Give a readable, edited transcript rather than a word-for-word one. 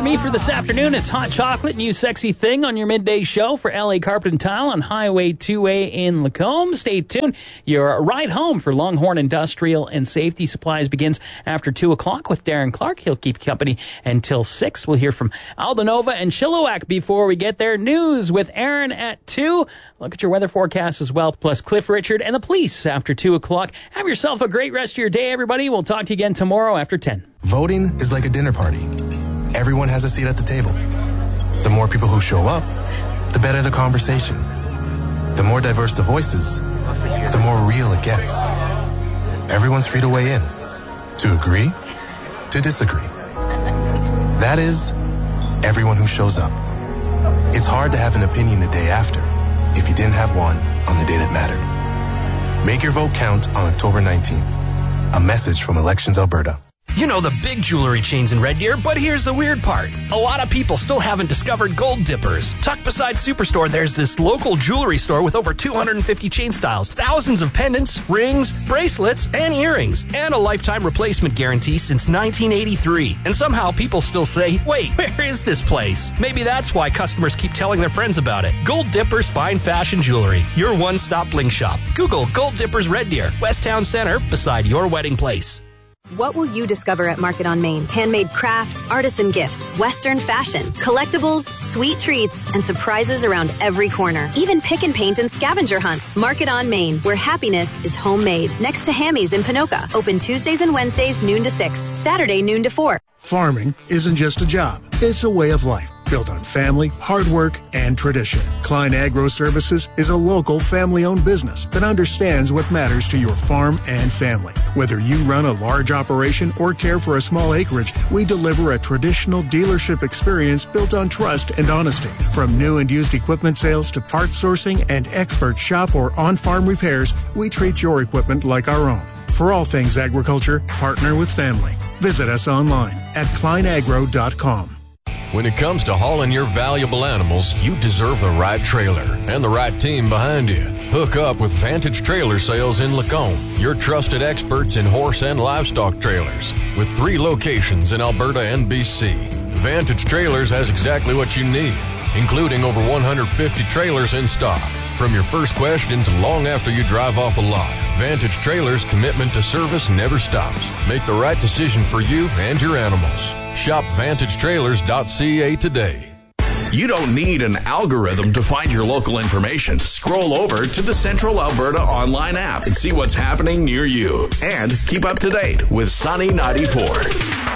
me for this afternoon. It's Hot Chocolate, New Sexy Thing on your midday show for LA Carpet and Tile on Highway 2A in Lacombe. Stay tuned. Your ride home for Longhorn Industrial and Safety Supplies begins after 2 o'clock with Darren Clark. He'll keep you company until 6. We'll hear from Aldenova and Chilliwack before we get there. News with Aaron at 2. Look at your weather forecast as well, plus Cliff Richard and the police after 2 o'clock. Have yourself a great rest of your day, everybody. We'll talk to you again tomorrow after 10. Voting is like a dinner party. Everyone has a seat at the table. The more people who show up, the better the conversation. The more diverse the voices, the more real it gets. Everyone's free to weigh in, to agree, to disagree. That is, everyone who shows up. It's hard to have an opinion the day after if you didn't have one on the day that mattered. Make your vote count on October 19th. A message from Elections Alberta. You know the big jewelry chains in Red Deer, but here's the weird part. A lot of people still haven't discovered Gold Dippers. Tucked beside Superstore, there's this local jewelry store with over 250 chain styles, thousands of pendants, rings, bracelets, and earrings, and a lifetime replacement guarantee since 1983. And somehow people still say, wait, where is this place? Maybe that's why customers keep telling their friends about it. Gold Dippers Fine Fashion Jewelry, your one-stop bling shop. Google Gold Dippers Red Deer, West Town Center, beside your wedding place. What will you discover at Market on Main? Handmade crafts, artisan gifts, Western fashion, collectibles, sweet treats, and surprises around every corner. Even pick and paint and scavenger hunts. Market on Main, where happiness is homemade. Next to Hammy's in Pinoca. Open Tuesdays and Wednesdays, noon to 6. Saturday, noon to 4. Farming isn't just a job. It's a way of life built on family, hard work, and tradition. Klein Agro Services is a local family-owned business that understands what matters to your farm and family. Whether you run a large operation or care for a small acreage, we deliver a traditional dealership experience built on trust and honesty. From new and used equipment sales to parts sourcing and expert shop or on-farm repairs, we treat your equipment like our own. For all things agriculture, partner with family. Visit us online at kleinagro.com. When it comes to hauling your valuable animals, you deserve the right trailer and the right team behind you. Hook up with Vantage Trailer Sales in Lacombe, your trusted experts in horse and livestock trailers. With 3 locations in Alberta and BC, Vantage Trailers has exactly what you need, including over 150 trailers in stock. From your first question to long after you drive off the lot, Vantage Trailers' commitment to service never stops. Make the right decision for you and your animals. Shop VantageTrailers.ca today. You don't need an algorithm to find your local information. Scroll over to the Central Alberta online app and see what's happening near you. And keep up to date with Sunny 94.